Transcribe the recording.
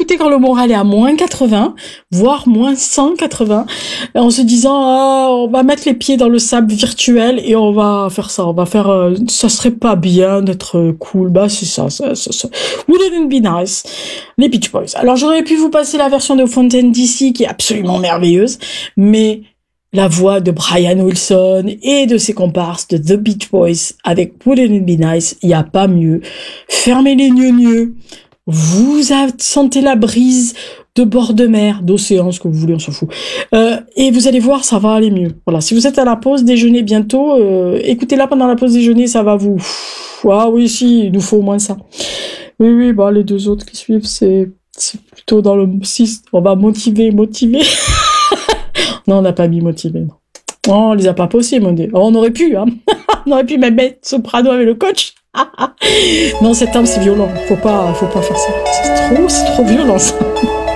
écouter quand le moral est à moins 80, voire moins 180, en se disant, ah, on va mettre les pieds dans le sable virtuel et on va faire ça, ça serait pas bien d'être cool, bah c'est ça. Wouldn't it be nice? Les Beach Boys. Alors j'aurais pu vous passer la version de Fontaine DC qui est absolument merveilleuse, mais la voix de Brian Wilson et de ses comparses de The Beach Boys avec Wouldn't It Be Nice, il n'y a pas mieux. Fermez les gneux. Vous sentez la brise de bord de mer, d'océan, ce que vous voulez, on s'en fout. Et vous allez voir, ça va aller mieux. Voilà, si vous êtes à la pause déjeuner bientôt, écoutez-la pendant la pause déjeuner, ça va vous... Ah oui, si, il nous faut au moins ça. Oui, bah les deux autres qui suivent, c'est plutôt dans le 6. On va motiver. Non, on n'a pas mis motivé, non. Oh, on les a pas possibles, on aurait pu, hein. On aurait pu même mettre Soprano avec le coach. Non, cet homme, c'est violent. Faut pas faire ça. C'est trop violent, ça.